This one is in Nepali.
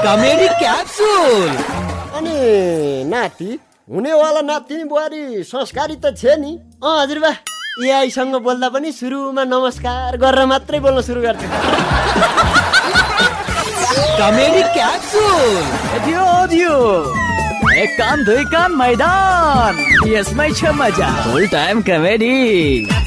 Comedy capsule. अनि नाति हुनेवाला नातिनी बुहारी संस्कारी त थिए नि। हजुरबा एआईसँग बोल्दा पनि सुरुमा नमस्कार गरेर मात्रै बोल्न सुरु गर्छ। Comedy capsule. एक कान दुई कान मैदान, यसमै छ मजा। फुल टाइम कमेडी।